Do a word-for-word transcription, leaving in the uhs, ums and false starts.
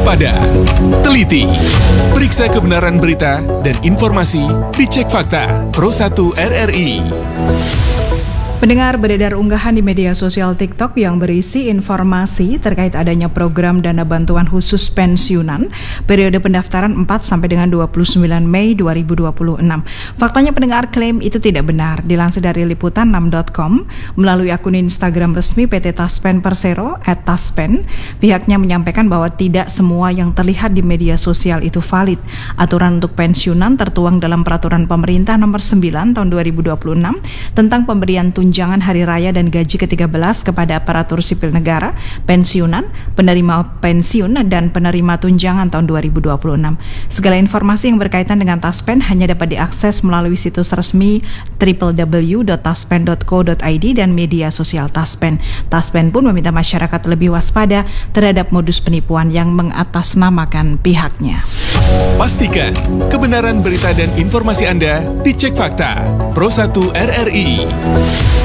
waspada, teliti, periksa kebenaran berita dan informasi, dicek fakta. Pro satu R R I. Pendengar, beredar unggahan di media sosial TikTok yang berisi informasi terkait adanya program dana bantuan khusus pensiunan periode pendaftaran empat sampai dengan dua puluh sembilan Mei dua ribu dua puluh enam. Faktanya pendengar, klaim itu tidak benar. Dilansir dari liputan enam titik com melalui akun Instagram resmi P T Taspen Persero at taspen, pihaknya menyampaikan bahwa tidak semua yang terlihat di media sosial itu valid. Aturan untuk pensiunan tertuang dalam Peraturan Pemerintah Nomor sembilan Tahun dua ribu dua puluh enam tentang pemberian tunjangan tunjangan hari raya dan gaji ke tiga belas kepada aparatur sipil negara, pensiunan, penerima pensiun, dan penerima tunjangan tahun dua ribu dua puluh enam. Segala informasi yang berkaitan dengan Taspen hanya dapat diakses melalui situs resmi w w w dot taspen dot co dot i d dan media sosial Taspen. Taspen pun meminta masyarakat lebih waspada terhadap modus penipuan yang mengatasnamakan pihaknya. Pastikan kebenaran berita dan informasi Anda dicek fakta. Pro satu R R I.